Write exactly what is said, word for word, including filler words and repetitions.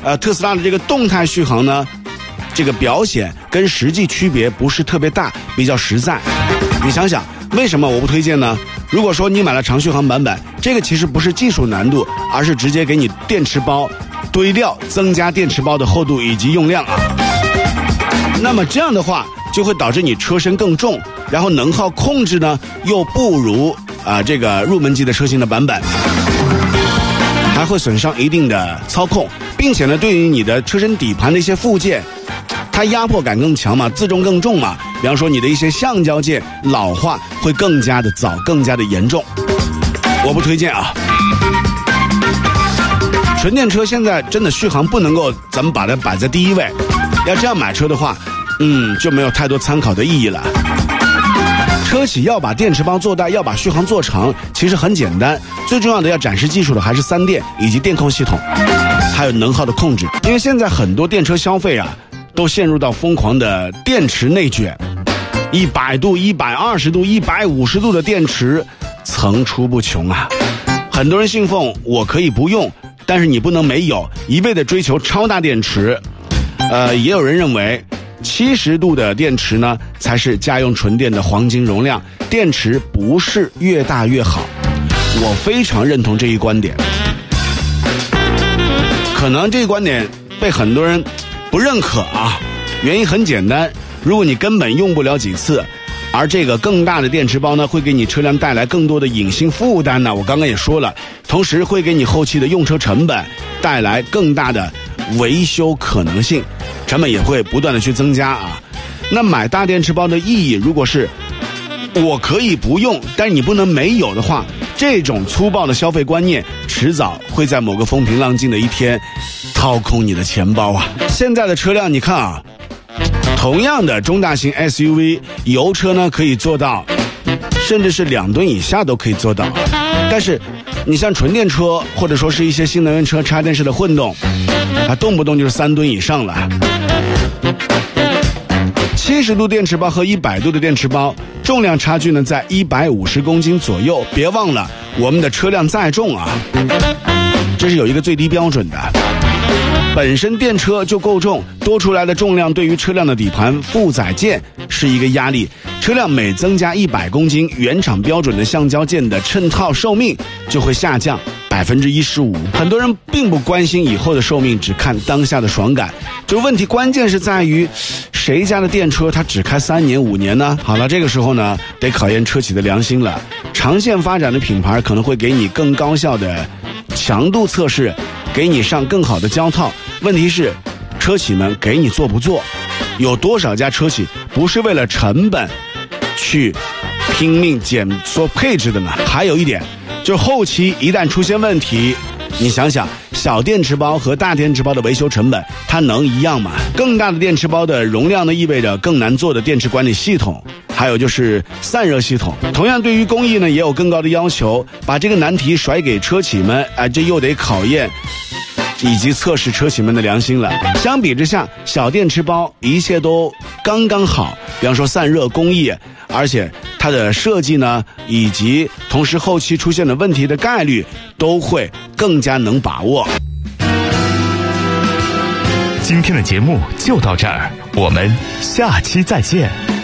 呃，特斯拉的这个动态续航呢，这个表现跟实际区别不是特别大，比较实在。你想想，为什么我不推荐呢？如果说你买了长续航版本，这个其实不是技术难度，而是直接给你电池包堆料，增加电池包的厚度以及用量啊。那么这样的话，就会导致你车身更重，然后能耗控制呢又不如啊、呃、这个入门级的车型的版本，还会损伤一定的操控，并且呢，对于你的车身底盘的一些附件，它压迫感更强嘛，自重更重嘛。比方说你的一些橡胶件老化会更加的早，更加的严重。我不推荐啊。纯电车现在真的续航不能够咱们把它摆在第一位，要这样买车的话，嗯，就没有太多参考的意义了。车企要把电池包做大，要把续航做长，其实很简单，最重要的要展示技术的还是三电以及电控系统，还有能耗的控制。因为现在很多电车消费啊，都陷入到疯狂的电池内卷，一百度、一百二十度、一百五十度的电池层出不穷啊。很多人信奉我可以不用，但是你不能没有，一味的追求超大电池。呃，也有人认为七十度的电池呢才是家用纯电的黄金容量，电池不是越大越好。我非常认同这一观点，可能这一观点被很多人不认可啊，原因很简单，如果你根本用不了几次，而这个更大的电池包呢会给你车辆带来更多的隐性负担呢，我刚刚也说了，同时会给你后期的用车成本带来更大的维修可能性，成本也会不断的去增加啊。那买大电池包的意义，如果是我可以不用，但是你不能没有的话，这种粗暴的消费观念迟早会在某个风平浪静的一天掏空你的钱包啊。现在的车辆你看啊，同样的中大型 S U V 油车呢可以做到甚至是两吨以下都可以做到，但是你像纯电车或者说是一些新能源车插电式的混动，它动不动就是三吨以上了。七十度电池包和一百度的电池包重量差距呢在一百五十公斤左右，别忘了我们的车辆载重啊，这是有一个最低标准的。本身电车就够重，多出来的重量对于车辆的底盘负载件是一个压力，车辆每增加一百公斤，原厂标准的橡胶件的衬套寿命就会下降百分之一十五。很多人并不关心以后的寿命，只看当下的爽感，就问题关键是在于谁家的电车它只开三年五年呢？好了，这个时候呢得考验车企的良心了。长线发展的品牌可能会给你更高效的强度测试，给你上更好的胶套，问题是车企们给你做不做？有多少家车企不是为了成本去拼命减缩配置的呢？还有一点就是后期一旦出现问题，你想想小电池包和大电池包的维修成本它能一样吗？更大的电池包的容量呢意味着更难做的电池管理系统，还有就是散热系统，同样对于工艺呢也有更高的要求，把这个难题甩给车企们，哎，这又得考验以及测试车企们的良心了。相比之下，小电池包一切都刚刚好，比方说散热工艺，而且它的设计呢以及同时后期出现的问题的概率都会更加能把握。 今天的节目就到这儿，我们下期再见。